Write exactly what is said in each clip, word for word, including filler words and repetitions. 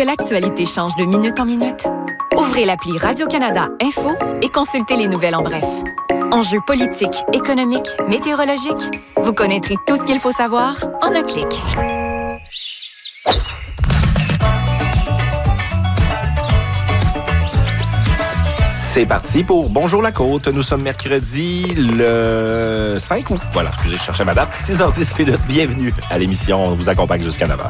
que l'actualité change de minute en minute? Ouvrez l'appli Radio-Canada Info et consultez les nouvelles en bref. Enjeux politiques, économiques, météorologiques, vous connaîtrez tout ce qu'il faut savoir en un clic. C'est parti pour Bonjour la Côte. Nous sommes mercredi le cinq août. Voilà, excusez, je cherchais ma date. six heures dix minutes. Bienvenue à l'émission. On vous accompagne jusqu'à neuf heures.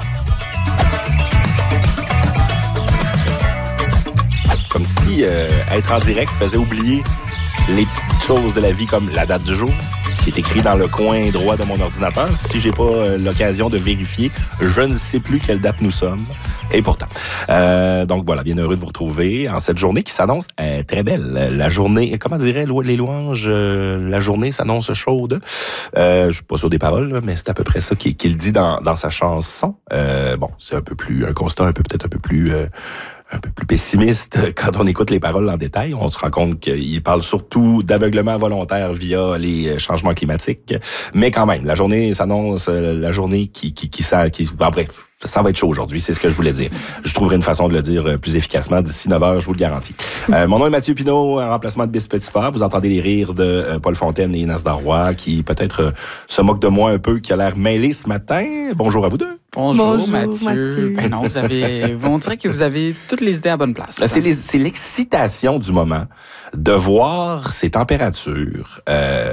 Comme si euh, être en direct faisait oublier les petites choses de la vie comme la date du jour, qui est écrit dans le coin droit de mon ordinateur. Si j'ai pas euh, l'occasion de vérifier, je ne sais plus quelle date nous sommes. Et pourtant. Euh, donc voilà, bien heureux de vous retrouver en cette journée qui s'annonce euh, très belle. La journée, comment dirait les louanges, euh, la journée s'annonce chaude. Euh, je suis pas sûr des paroles, mais c'est à peu près ça qu'il, qu'il dit dans, dans sa chanson. Euh, bon, c'est un peu plus, un constat un peu peut-être un peu plus... Euh, un peu plus pessimiste quand on écoute les paroles en détail. On se rend compte qu'il parle surtout d'aveuglement volontaire via les changements climatiques. Mais quand même, la journée s'annonce, la journée qui, qui, qui, ça, qui, en bref, ça va être chaud aujourd'hui, c'est ce que je voulais dire. Je trouverai une façon de le dire plus efficacement d'ici neuf heures, je vous le garantis. Euh, mon nom est Mathieu Pinault, en remplacement de Biss Petitpas. Vous entendez les rires de euh, Paul Fontaine et Inès Darrois, qui peut-être euh, se moquent de moi un peu, qui a l'air mêlé ce matin. Bonjour à vous deux. Bonjour, Bonjour Mathieu. Mathieu. Ben non, vous avez, on dirait que vous avez toutes les idées à bonne place. C'est, les, c'est l'excitation du moment de voir ces températures euh,